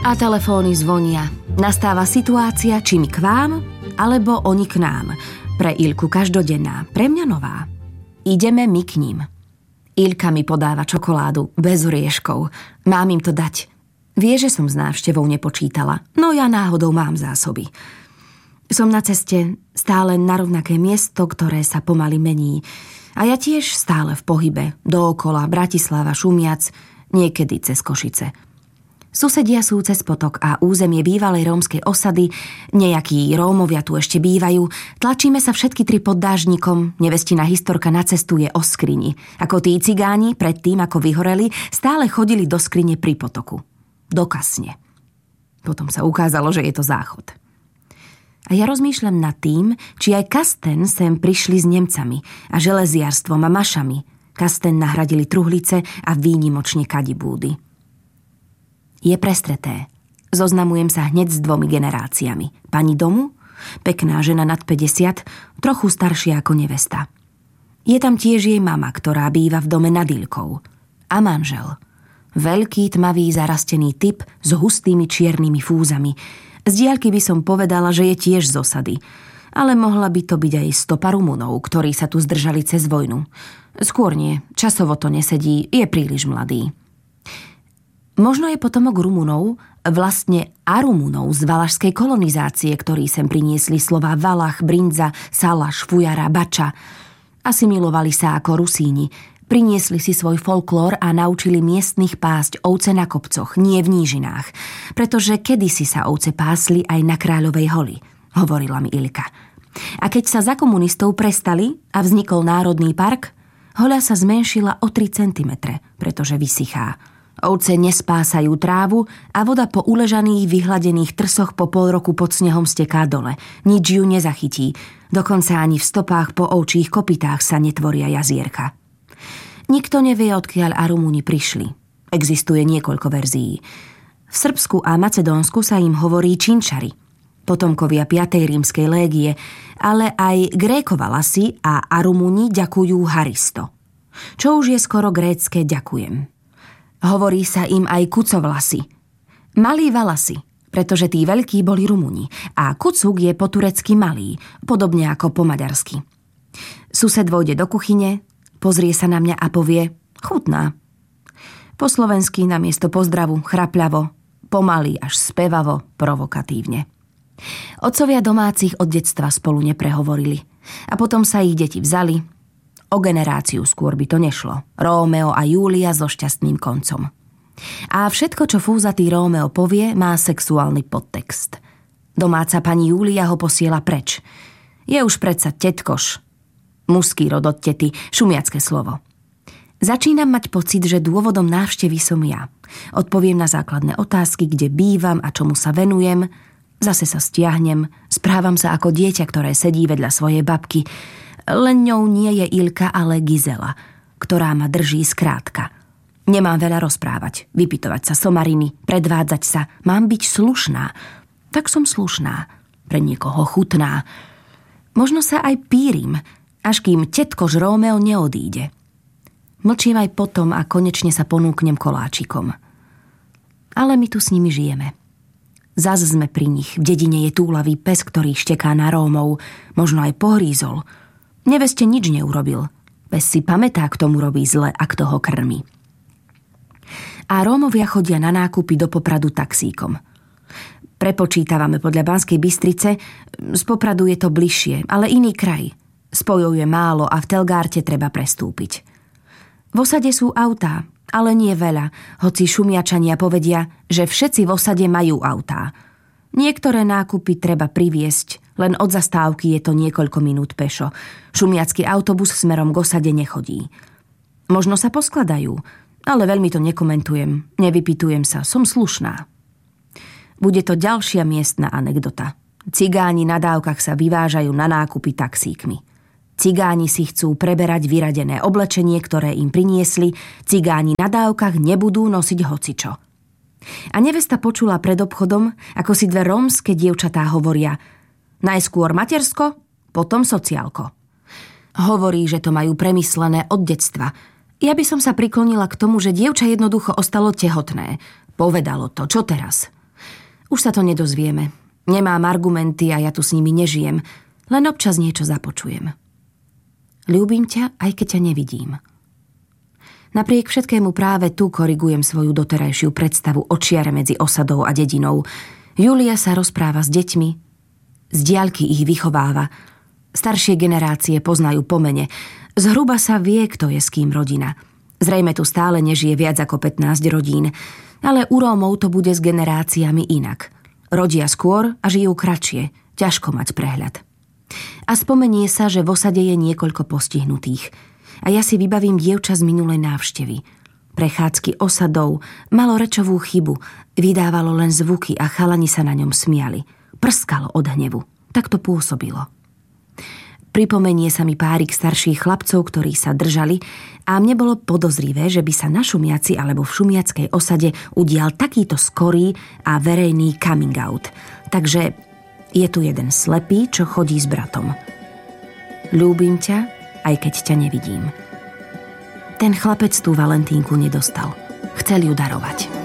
A telefóny zvonia. Nastáva situácia, či my k vám, alebo oni k nám. Pre Ilku každodenná, pre mňa nová. Ideme my k ním. Ilka mi podáva čokoládu, bez orieškov. Mám im to dať. Vie, že som s návštevou nepočítala, no ja náhodou mám zásoby. Som na ceste, stále na rovnaké miesto, ktoré sa pomaly mení. A ja tiež stále v pohybe, dookola, Bratislava, Šumiac, niekedy cez Košice. Susedia sú cez potok a územie bývalej rómskej osady, nejakí Rómovia tu ešte bývajú, tlačíme sa všetky tri pod dážnikom, nevestina historka nacestuje o skrini. Ako tí cigáni, predtým ako vyhoreli, stále chodili do skrine pri potoku. Do kasne. Potom sa ukázalo, že je to záchod. A ja rozmýšľam nad tým, či aj Kasten sem prišli s Nemcami a železiarstvom a mašami. Kasten nahradili truhlice a výnimočne kadibúdy. Je prestreté. Zoznamujem sa hneď s 2 generáciami. Pani domu, pekná žena nad 50, trochu staršia ako nevesta. Je tam tiež jej mama, ktorá býva v dome nad Ilkou. A manžel. Veľký, tmavý, zarastený typ s hustými čiernymi fúzami. Z diaľky by som povedala, že je tiež z osady. Ale mohla by to byť aj stopa Rumunov, ktorí sa tu zdržali cez vojnu. Skôr nie, časovo to nesedí, je príliš mladý. Možno je potomok Rumunov, vlastne Arumunov z valašskej kolonizácie, ktorí sem priniesli slová Valach, Brindza, Salaš, Fujara, Bača. Asimilovali sa ako Rusíni, priniesli si svoj folklór a naučili miestnych pásť ovce na kopcoch, nie v nížinách, pretože kedysi sa ovce pásli aj na Kráľovej holi, hovorila mi Ilka. A keď sa za komunistov prestali a vznikol Národný park, hoľa sa zmenšila o 3 cm, pretože vysychá. Ovce nespásajú trávu a voda po uležaných vyhladených trsoch po pol roku pod snehom steká dole. Nič ju nezachytí. Dokonca ani v stopách po ovčích kopytách sa netvoria jazierka. Nikto nevie, odkiaľ Arumúni prišli. Existuje niekoľko verzií. V Srbsku a Macedónsku sa im hovorí Činčari, potomkovia 5. rímskej légie, ale aj Grékovalasy a Arumúni ďakujú Haristo. Čo už je skoro grécke ďakujem. Hovorí sa im aj Kucovlasy. Malí Valasy, pretože tí veľkí boli Rumúni. A Kucuk je po turecky malý, podobne ako po maďarsky. Sused vojde do kuchyne, pozrie sa na mňa a povie chutná. Po slovensky namiesto pozdravu chrapľavo, pomaly až spevavo, provokatívne. Otcovia domácich od detstva spolu neprehovorili. A potom sa ich deti vzali. O generáciu skôr by to nešlo. Rómeo a Júlia so šťastným koncom. A všetko, čo fúzatý Rómeo povie, má sexuálny podtext. Domáca pani Júlia ho posiela preč. Je už predsa tetkoš. Mužský rod od tety, šumiacké slovo. Začínam mať pocit, že dôvodom návštevy som ja. Odpoviem na základné otázky, kde bývam a čomu sa venujem. Zase sa stiahnem, správam sa ako dieťa, ktoré sedí vedľa svojej babky. Len ňou nie je Ilka, ale Gizela, ktorá ma drží skrátka. Nemám veľa rozprávať, vypytovať sa somariny, predvádzať sa, mám byť slušná. Tak som slušná, pre niekoho chutná. Možno sa aj pírim, až kým tetkož Rómeo neodíde. Mlčím aj potom a konečne sa ponúknem koláčikom. Ale my tu s nimi žijeme. Zas sme pri nich, v dedine je túlavý pes, ktorý šteká na Rómov, možno aj pohrízol. Neveste nič neurobil. Pes si pamätá, kto mu robí zle a kto ho krmi. A Rómovia chodia na nákupy do Popradu taxíkom. Prepočítavame podľa Banskej Bystrice, z Popradu je to bližšie, ale iný kraj. Spojov je málo a v Telgárte treba prestúpiť. V osade sú autá, ale nie veľa, hoci Šumiačania povedia, že všetci v osade majú autá. Niektoré nákupy treba priviesť, len od zastávky je to niekoľko minút pešo. Šumiacky autobus smerom k osade nechodí. Možno sa poskladajú, ale veľmi to nekomentujem, nevypytujem sa, som slušná. Bude to ďalšia miestna anekdota. Cigáni na dávkach sa vyvážajú na nákupy taxíkmi. Cigáni si chcú preberať vyradené oblečenie, ktoré im priniesli, cigáni na dávkach nebudú nosiť hocičo. A nevesta počula pred obchodom, ako si 2 rómske dievčatá hovoria najskôr matersko, potom sociálko. Hovorí, že to majú premyslené od detstva. Ja by som sa priklonila k tomu, že dievča jednoducho ostalo tehotné. Povedalo to, čo teraz? Už sa to nedozvieme. Nemám argumenty a ja tu s nimi nežijem. Len občas niečo započujem. Ľúbim ťa, aj keď ťa nevidím. Napriek všetkému práve tu korigujem svoju doterajšiu predstavu o čiare medzi osadou a dedinou. Julia sa rozpráva s deťmi, z diaľky ich vychováva. Staršie generácie poznajú po mene. Zhruba sa vie, kto je s kým rodina. Zrejme tu stále nežije viac ako 15 rodín, ale u Rómov to bude s generáciami inak. Rodia skôr a žijú kratšie, ťažko mať prehľad. A spomenie sa, že v osade je niekoľko postihnutých. A ja si vybavím dievča z minulej návštevy. Prechádzky osadou, malo rečovú chybu, vydávalo len zvuky a chalani sa na ňom smiali. Prskalo od hnevu. Tak to pôsobilo. Pripomenie sa mi párik starších chlapcov, ktorí sa držali a mne bolo podozrivé, že by sa na Šumiaci alebo v šumiackej osade udial takýto skorý a verejný coming out. Takže je tu jeden slepý, čo chodí s bratom. Ľúbim ťa, aj keď ťa nevidím. Ten chlapec tú Valentínku nedostal. Chcel ju darovať.